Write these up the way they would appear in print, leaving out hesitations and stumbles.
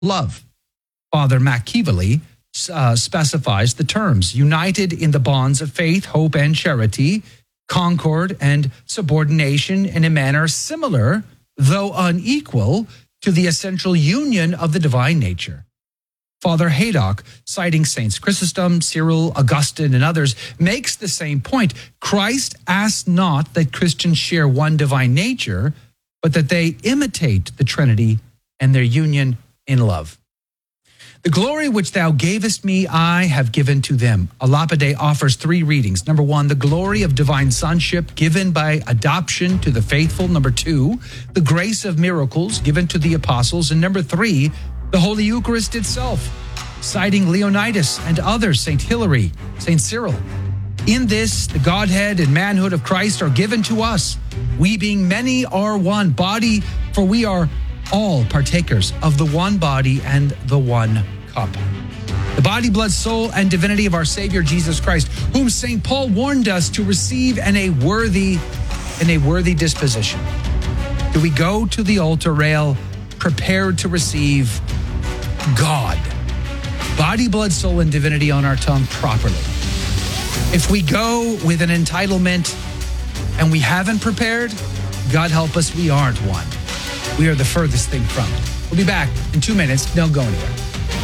love. Father Machiavelli specifies the terms: united in the bonds of faith, hope, and charity, concord and subordination in a manner similar, though unequal, to the essential union of the divine nature. Father Haydock, citing Saints Chrysostom, Cyril, Augustine, and others, makes the same point. Christ asked not that Christians share one divine nature, but that they imitate the Trinity and their union in love. The glory which thou gavest me, I have given to them. A Lapide offers three readings. Number one, the glory of divine sonship given by adoption to the faithful. Number two, the grace of miracles given to the apostles. And number three, the Holy Eucharist itself, citing Leonidas and others, St. Hilary, St. Cyril. In this, the Godhead and manhood of Christ are given to us. We being many are one body, for we are all partakers of the one body and the one cup. The body, blood, soul, and divinity of our Savior Jesus Christ, whom St. Paul warned us to receive in a worthy disposition. Do we go to the altar rail prepared to receive God, body, blood, soul, and divinity on our tongue properly? If we go with an entitlement and we haven't prepared, God help us, we aren't one. We are the furthest thing from it. We'll be back in 2 minutes. Don't go anywhere.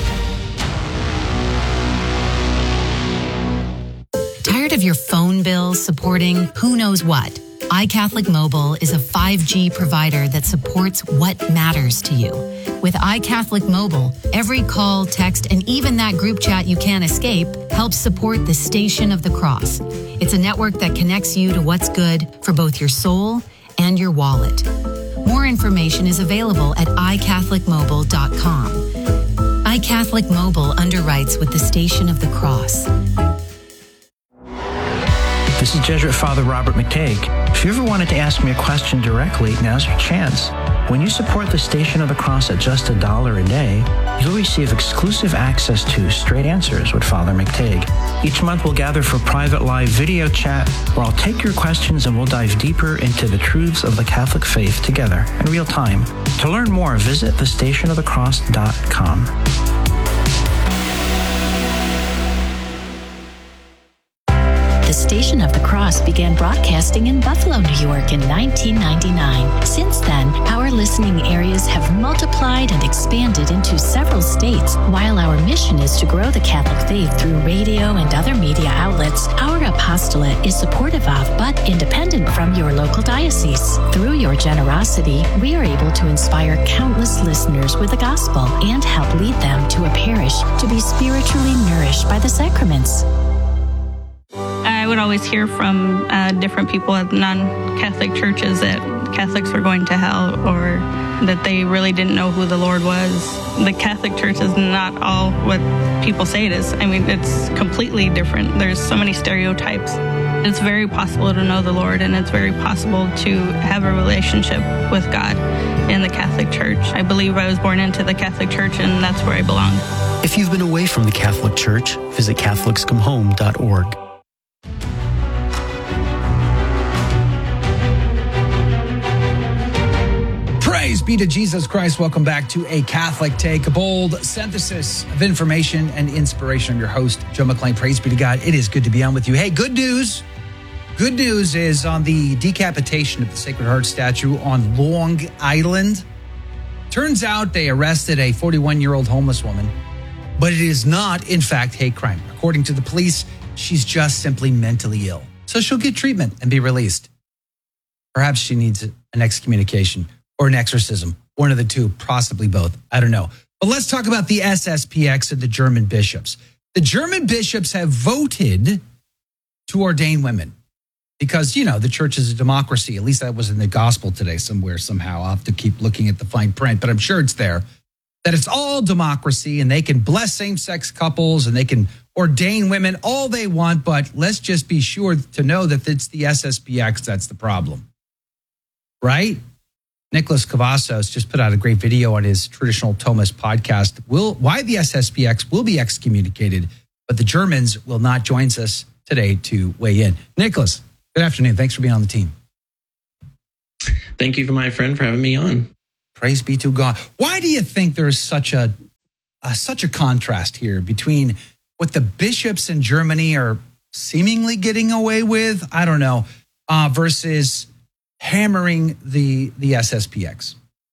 Tired of your phone bill supporting who knows what? iCatholic Mobile is a 5G provider that supports what matters to you. With iCatholic Mobile, every call, text, and even that group chat you can't escape helps support the Station of the Cross. It's a network that connects you to what's good for both your soul and your wallet. More information is available at iCatholicMobile.com. iCatholic Mobile underwrites with the Station of the Cross. This is Jesuit Father Robert McTague. If you ever wanted to ask me a question directly, now's your chance. When you support the Station of the Cross at just $1 a day, you'll receive exclusive access to Straight Answers with Father McTague. Each month we'll gather for private live video chat where I'll take your questions and we'll dive deeper into the truths of the Catholic faith together in real time. To learn more, visit thestationofthecross.com. The Station of the Cross began broadcasting in Buffalo, New York in 1999. Since then, our listening areas have multiplied and expanded into several states. While our mission is to grow the Catholic faith through radio and other media outlets, our apostolate is supportive of but independent from your local diocese. Through your generosity, we are able to inspire countless listeners with the gospel and help lead them to a parish to be spiritually nourished by the sacraments. I would always hear from different people at non-Catholic churches that Catholics were going to hell or that they really didn't know who the Lord was. The Catholic Church is not all what people say it is. I mean, it's completely different. There's so many stereotypes. It's very possible to know the Lord, and it's very possible to have a relationship with God in the Catholic Church. I believe I was born into the Catholic Church, and that's where I belong. If you've been away from the Catholic Church, visit CatholicsComeHome.org. Praise be to Jesus Christ. Welcome back to A Catholic Take, a bold synthesis of information and inspiration. I'm your host, Joe McClain. Praise be to God. It is good to be on with you. Hey, good news. Good news is on the decapitation of the Sacred Heart statue on Long Island. Turns out they arrested a 41-year-old homeless woman, but it is not, in fact, hate crime. According to the police, she's just simply mentally ill. So she'll get treatment and be released. Perhaps she needs an excommunication or an exorcism, one of the two, possibly both. I don't know. But let's talk about the SSPX and the German bishops. The German bishops have voted to ordain women because, you know, the church is a democracy. At least that was in the gospel today somewhere, somehow. I'll have to keep looking at the fine print, but I'm sure it's there, that it's all democracy and they can bless same-sex couples and they can ordain women all they want, but let's just be sure to know that it's the SSPX that's the problem, right? Nicholas Cavazos just put out a great video on his Traditional Thomist podcast. Why the SSPX will be excommunicated, but the Germans will not. Joins us today to weigh in. Nicholas, good afternoon. Thanks for being on the team. Thank you, my friend, for having me on. Praise be to God. Why do you think there's such a such a contrast here between what the bishops in Germany are seemingly getting away with, I don't know, versus hammering the SSPX.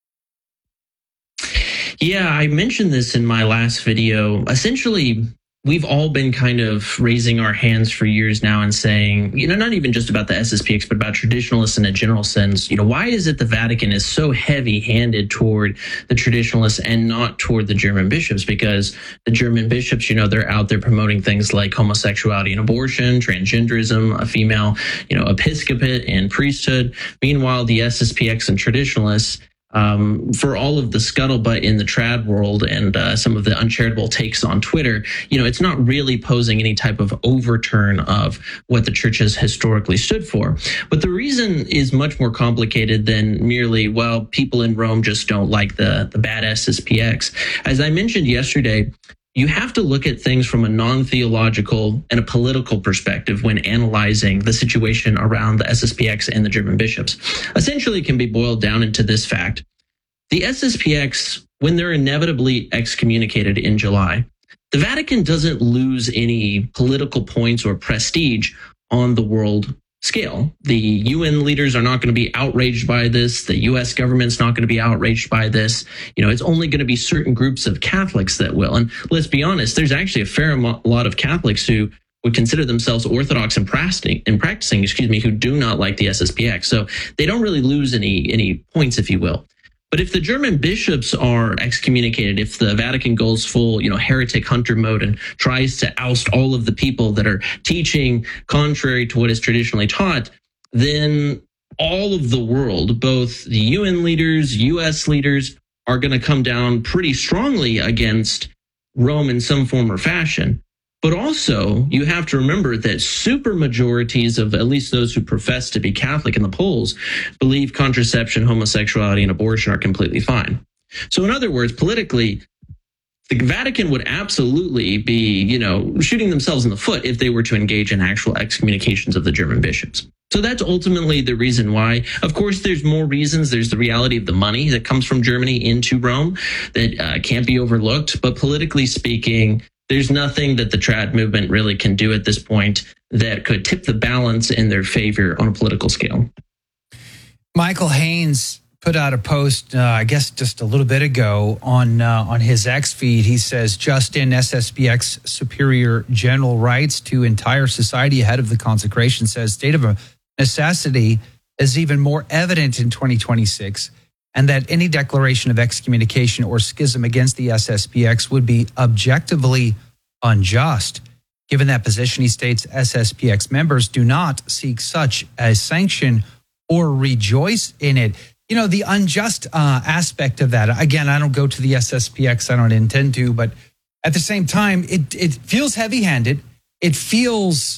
Yeah, I mentioned this in my last video. Essentially, we've all been kind of raising our hands for years now and saying, not even just about the SSPX, but about traditionalists in a general sense. Why is it the Vatican is so heavy-handed toward the traditionalists and not toward the German bishops? Because the German bishops, they're out there promoting things like homosexuality and abortion, transgenderism, a female, episcopate and priesthood. Meanwhile, the SSPX and traditionalists, for all of the scuttlebutt in the trad world and some of the uncharitable takes on Twitter, it's not really posing any type of overturn of what the church has historically stood for. But the reason is much more complicated than merely, people in Rome just don't like the bad SSPX. As I mentioned yesterday, you have to look at things from a non-theological and a political perspective when analyzing the situation around the SSPX and the German bishops. Essentially, it can be boiled down into this fact. The SSPX, when they're inevitably excommunicated in July, the Vatican doesn't lose any political points or prestige on the world scale. The UN leaders are not going to be outraged by this. The US government's not going to be outraged by this. It's only going to be certain groups of Catholics that will. And let's be honest, there's actually a fair lot of Catholics who would consider themselves Orthodox and practicing, who do not like the SSPX. So they don't really lose any points, if you will. But if the German bishops are excommunicated, if the Vatican goes full, heretic hunter mode and tries to oust all of the people that are teaching contrary to what is traditionally taught, then all of the world, both the UN leaders, US leaders, are going to come down pretty strongly against Rome in some form or fashion. But also, you have to remember that supermajorities of at least those who profess to be Catholic in the polls believe contraception, homosexuality, and abortion are completely fine. So in other words, politically, the Vatican would absolutely be, shooting themselves in the foot if they were to engage in actual excommunications of the German bishops. So that's ultimately the reason why. Of course, there's more reasons. There's the reality of the money that comes from Germany into Rome that can't be overlooked. But politically speaking, there's nothing that the trad movement really can do at this point that could tip the balance in their favor on a political scale. Michael Haynes put out a post, I guess just a little bit ago on his X feed. He says, Justin, SSPX Superior General writes to entire society ahead of the consecration, says state of necessity is even more evident in 2026, and that any declaration of excommunication or schism against the SSPX would be objectively unjust. Given that position, he states SSPX members do not seek such a sanction or rejoice in it. The unjust aspect of that, again, I don't go to the SSPX, I don't intend to, but at the same time, it feels heavy-handed. It feels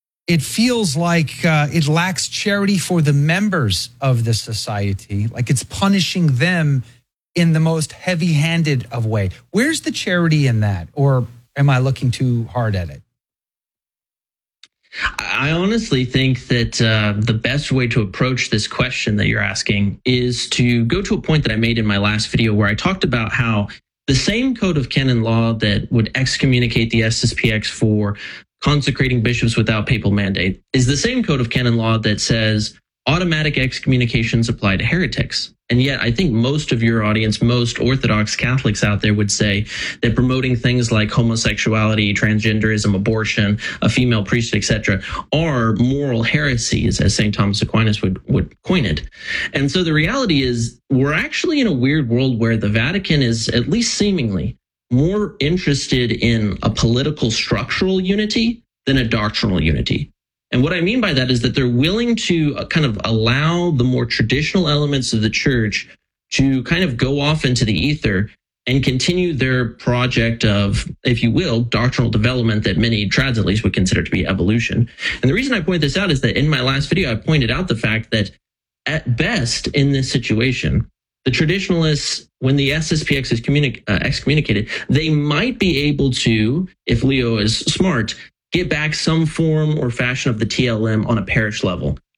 like it lacks charity for the members of the society, like it's punishing them in the most heavy-handed of way. Where's the charity in that? Or am I looking too hard at it? I honestly think that the best way to approach this question that you're asking is to go to a point that I made in my last video where I talked about how the same code of canon law that would excommunicate the SSPX for consecrating bishops without papal mandate is the same code of canon law that says automatic excommunications apply to heretics. And yet I think most of your audience, most Orthodox Catholics out there would say that promoting things like homosexuality, transgenderism, abortion, a female priesthood, etc., are moral heresies, as St. Thomas Aquinas would coin it. And so the reality is we're actually in a weird world where the Vatican is, at least seemingly, more interested in a political structural unity than a doctrinal unity. And what I mean by that is that they're willing to kind of allow the more traditional elements of the church to kind of go off into the ether and continue their project of, if you will, doctrinal development that many trads at least would consider to be evolution. And the reason I point this out is that in my last video, I pointed out the fact that at best in this situation, the traditionalists, when the SSPX is excommunicated, they might be able to, if Leo is smart, get back some form or fashion of the TLM on a parish level.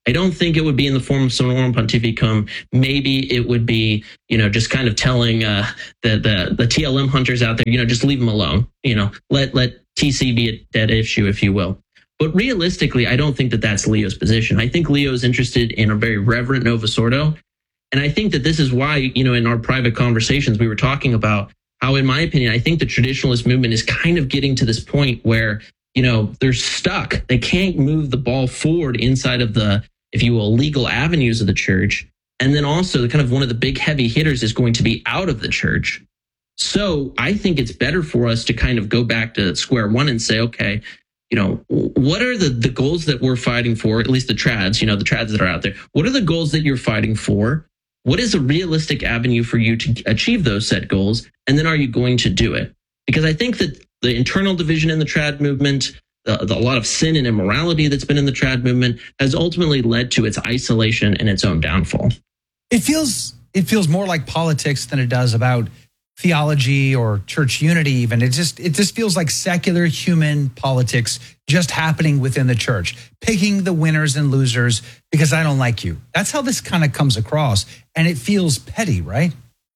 I don't think it would be in the form of Sonorum Pontificum. Maybe it would be, just kind of telling the TLM hunters out there, just leave them alone. Let TC be a dead issue, if you will. But realistically, I don't think that that's Leo's position. I think Leo is interested in a very reverent Novus Ordo. And I think that this is why, in our private conversations, we were talking about how, in my opinion, I think the traditionalist movement is kind of getting to this point where, they're stuck. They can't move the ball forward inside of the, if you will, legal avenues of the church. And then also kind of one of the big heavy hitters is going to be out of the church. So I think it's better for us to kind of go back to square one and say, okay, what are the goals that we're fighting for, at least the trads, the trads that are out there? What are the goals that you're fighting for? What is a realistic avenue for you to achieve those set goals? And then are you going to do it? Because I think that the internal division in the trad movement, a lot of sin and immorality that's been in the trad movement has ultimately led to its isolation and its own downfall. It feels more like politics than it does about theology or church unity even. It just feels like secular human politics just happening within the church, picking the winners and losers because I don't like you. That's how this kind of comes across. And it feels petty, right?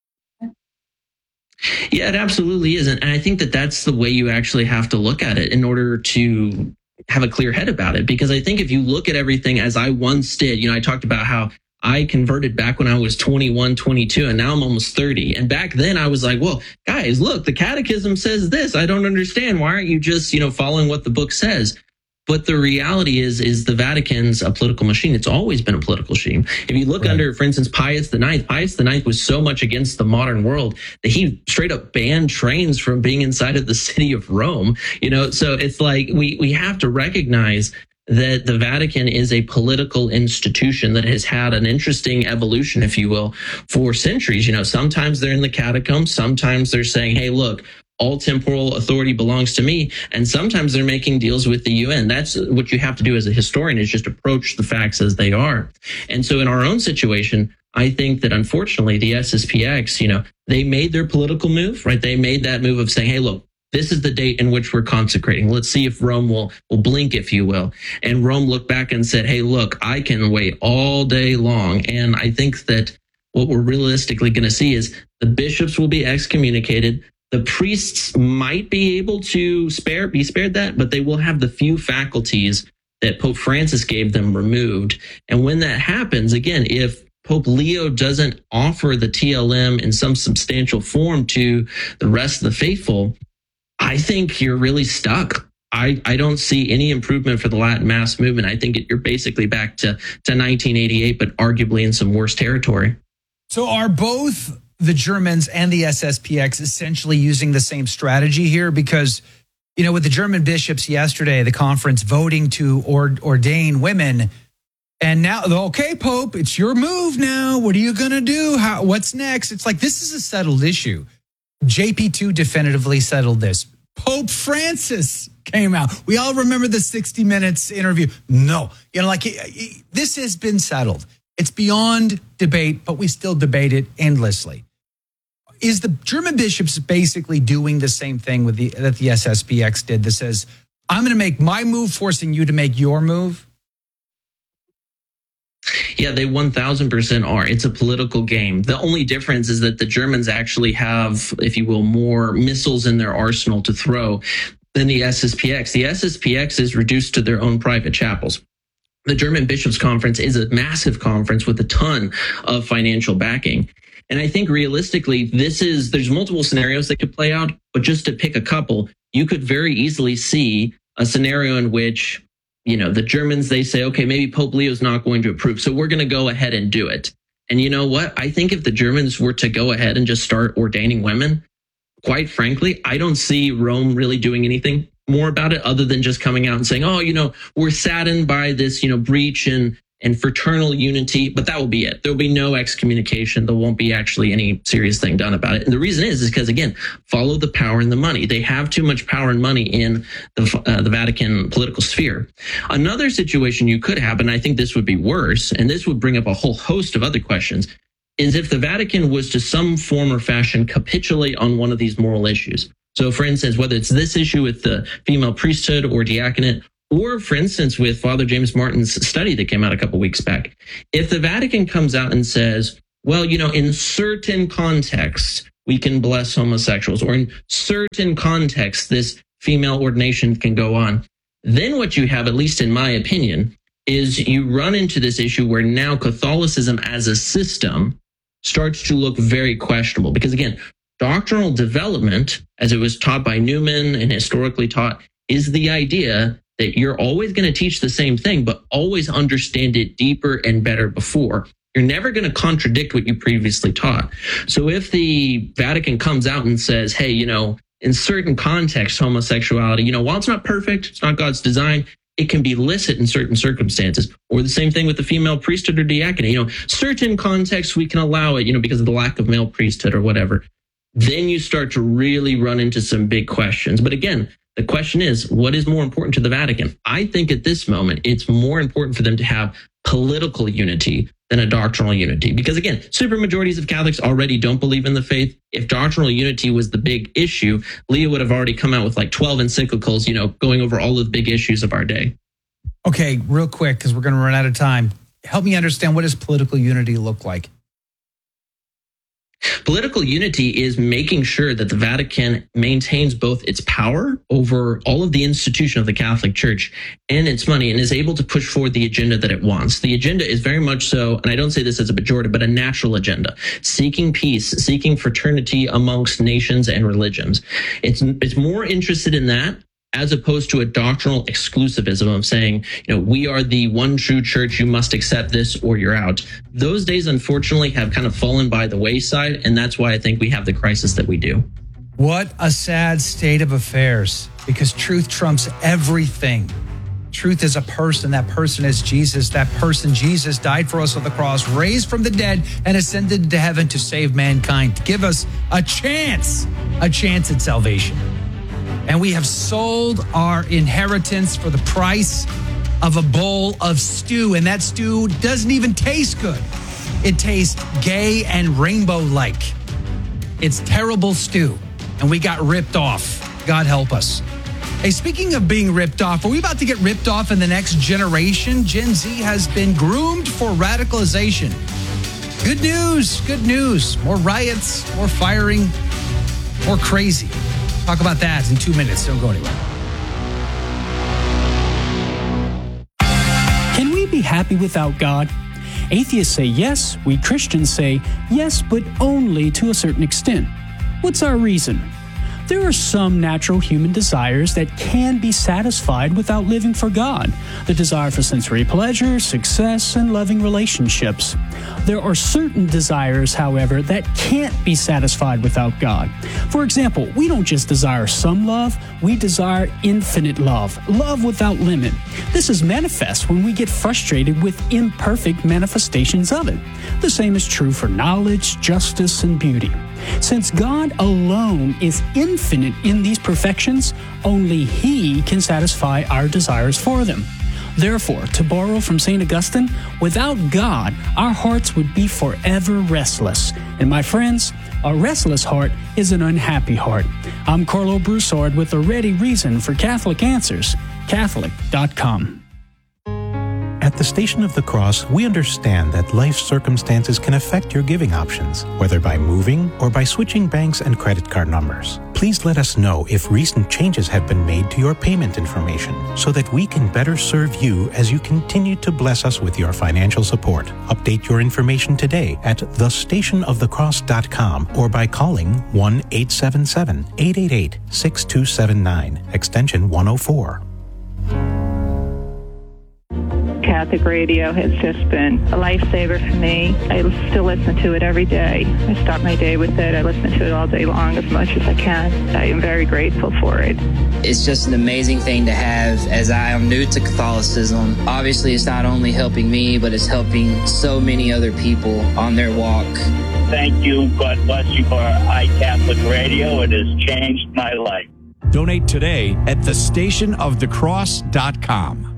Yeah, it absolutely is. And I think that that's the way you actually have to look at it in order to have a clear head about it. Because I think if you look at everything as I once did, I talked about how I converted back when I was 21, 22, and now I'm almost 30. And back then I was like, well, guys, look, the catechism says this. I don't understand. Why aren't you just, following what the book says? But the reality is the Vatican's a political machine. It's always been a political machine. If you look under, for instance, Pius IX was so much against the modern world that he straight up banned trains from being inside of the city of Rome. So it's like we have to recognize that the Vatican is a political institution that has had an interesting evolution, if you will, for centuries. Sometimes they're in the catacombs. Sometimes they're saying, hey, look, all temporal authority belongs to me. And sometimes they're making deals with the UN. That's what you have to do as a historian, is just approach the facts as they are. And so in our own situation, I think that unfortunately the SSPX, they made their political move, right? They made that move of saying, hey, look, this is the date in which we're consecrating. Let's see if Rome will blink, if you will. And Rome looked back and said, hey, look, I can wait all day long. And I think that what we're realistically going to see is the bishops will be excommunicated. The priests might be able to be spared that, but they will have the few faculties that Pope Francis gave them removed. And when that happens, again, if Pope Leo doesn't offer the TLM in some substantial form to the rest of the faithful, I think you're really stuck. I don't see any improvement for the Latin Mass movement. I think you're basically back to 1988, but arguably in some worse territory. So are both the Germans and the SSPX essentially using the same strategy here? Because, with the German bishops yesterday, the conference voting to ordain women, and now, okay, Pope, it's your move now. What are you going to do? What's next? It's like, this is a settled issue. JP2 definitively settled this. Pope Francis came out. We all remember the 60 Minutes interview. No, this has been settled. It's beyond debate, but we still debate it endlessly. Is the German bishops basically doing the same thing that the SSPX did that says, I'm going to make my move, forcing you to make your move? Yeah, they 1000% are. It's a political game. The only difference is that the Germans actually have, if you will, more missiles in their arsenal to throw than the SSPX. The SSPX is reduced to their own private chapels. The German Bishops' Conference is a massive conference with a ton of financial backing. And I think realistically, there's multiple scenarios that could play out, but just to pick a couple, you could very easily see a scenario in which, the Germans, they say, okay, maybe Pope Leo's not going to approve, so we're going to go ahead and do it. And you know what? I think if the Germans were to go ahead and just start ordaining women, quite frankly, I don't see Rome really doing anything more about it other than just coming out and saying, oh, we're saddened by this, breach and fraternal unity, but that will be it. There will be no excommunication. There won't be actually any serious thing done about it. And the reason is because, again, follow the power and the money. They have too much power and money in the Vatican political sphere. Another situation you could have, and I think this would be worse, and this would bring up a whole host of other questions, is if the Vatican was to some form or fashion capitulate on one of these moral issues. So, for instance, whether it's this issue with the female priesthood or diaconate, Or, for instance, with Father James Martin's study that came out a couple weeks back, if the Vatican comes out and says, well, in certain contexts, we can bless homosexuals, or in certain contexts, this female ordination can go on, then what you have, at least in my opinion, is you run into this issue where now Catholicism as a system starts to look very questionable. Because again, doctrinal development, as it was taught by Newman and historically taught, is the idea that you're always going to teach the same thing, but always understand it deeper and better before. You're never going to contradict what you previously taught. So if the Vatican comes out and says, hey, in certain contexts, homosexuality, while it's not perfect, it's not God's design, it can be licit in certain circumstances. Or the same thing with the female priesthood or diaconate. Certain contexts we can allow it, because of the lack of male priesthood or whatever. Then you start to really run into some big questions. But again, the question is, what is more important to the Vatican? I think at this moment, it's more important for them to have political unity than a doctrinal unity. Because again, supermajorities of Catholics already don't believe in the faith. If doctrinal unity was the big issue, Leo would have already come out with 12 encyclicals, going over all of the big issues of our day. Okay, real quick, because we're going to run out of time. Help me understand, what does political unity look like? Political unity is making sure that the Vatican maintains both its power over all of the institution of the Catholic Church and its money, and is able to push forward the agenda that it wants. The agenda is very much so, and I don't say this as a pejorative, but a natural agenda, seeking peace, seeking fraternity amongst nations and religions. It's more interested in that, as opposed to a doctrinal exclusivism of saying, we are the one true church, you must accept this or you're out. Those days, unfortunately, have kind of fallen by the wayside, and that's why I think we have the crisis that we do. What a sad state of affairs, because truth trumps everything. Truth is a person. That person is Jesus. That person, Jesus, died for us on the cross, raised from the dead, and ascended into heaven to save mankind, to give us a chance at salvation. And we have sold our inheritance for the price of a bowl of stew. And that stew doesn't even taste good. It tastes gay and rainbow-like. It's terrible stew. And we got ripped off. God help us. Hey, speaking of being ripped off, are we about to get ripped off in the next generation? Gen Z has been groomed for radicalization. Good news, good news. More riots, more firing, more crazy. Talk about that in 2 minutes. Don't go anywhere. Can we be happy without God? Atheists say yes. We Christians say yes, but only to a certain extent. What's our reason? There are some natural human desires that can be satisfied without living for God. The desire for sensory pleasure, success, and loving relationships. There are certain desires, however, that can't be satisfied without God. For example, we don't just desire some love, we desire infinite love, love without limit. This is manifest when we get frustrated with imperfect manifestations of it. The same is true for knowledge, justice, and beauty. Since God alone is infinite in these perfections, only He can satisfy our desires for them. Therefore, to borrow from St. Augustine, without God, our hearts would be forever restless. And my friends, a restless heart is an unhappy heart. I'm Carlo Broussard with a ready reason for Catholic Answers, Catholic.com. At the Station of the Cross, we understand that life circumstances can affect your giving options, whether by moving or by switching banks and credit card numbers. Please let us know if recent changes have been made to your payment information so that we can better serve you as you continue to bless us with your financial support. Update your information today at thestationofthecross.com or by calling 1-877-888-6279, extension 104. Catholic radio has just been a lifesaver for me. I still listen to it every day. I start my day with it. I listen to it all day long as much as I can. I am very grateful for it. It's just an amazing thing to have as I am new to Catholicism. Obviously, it's not only helping me, but it's helping so many other people on their walk. Thank you. God bless you for iCatholic Radio. It has changed my life. Donate today at thestationofthecross.com.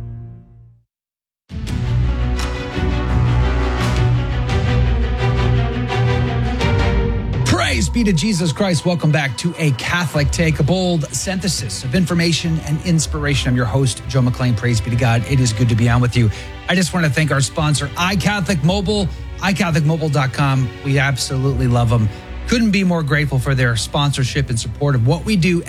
Praise be to Jesus Christ. Welcome back to A Catholic Take, a bold synthesis of information and inspiration. I'm your host, Joe McClain. Praise be to God. It is good to be on with you. I just want to thank our sponsor, iCatholic Mobile, iCatholicMobile.com. We absolutely love them. Couldn't be more grateful for their sponsorship and support of what we do